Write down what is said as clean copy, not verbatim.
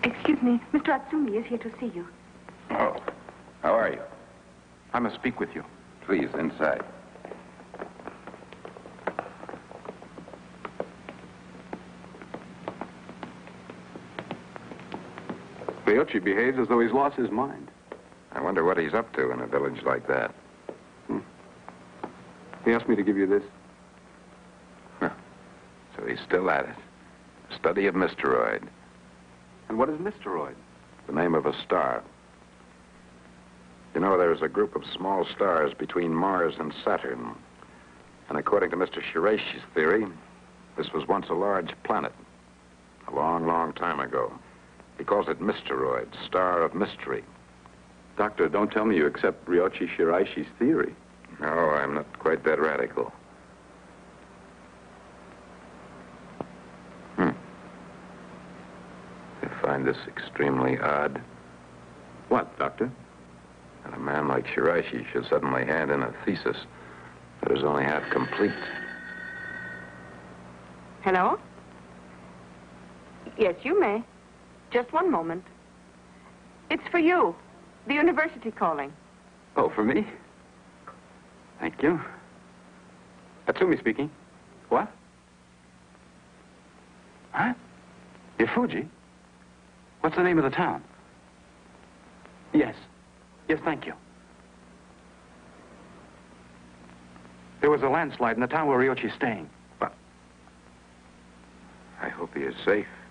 Excuse me, Mr. Atsumi is here to see you. Oh, how are you? I must speak with you. Please, inside. Ryochi behaves as though he's lost his mind. I wonder what he's up to in a village like that. He asked me to give you this. Huh. So he's still at it. Study of Mysteroid. And what is Mysteroid? The name of a star. You know, there's a group of small stars between Mars and Saturn. And according to Mr. Shiraishi's theory, this was once a large planet. A long, long time ago. He calls it Mysteroid, star of mystery. Doctor, don't tell me you accept Ryochi Shiraishi's theory. No, I'm not quite that radical. I find this extremely odd. What, Doctor? That a man like Shiraishi should suddenly hand in a thesis that is only half complete. Hello? Yes, you may. Just one moment. It's for you. The university calling. Oh, for me? Thank you. Atsumi speaking. What? Huh? Ifuji? What's the name of the town? Yes. Yes, thank you. There was a landslide in the town where Ryochi's staying. I hope he is safe.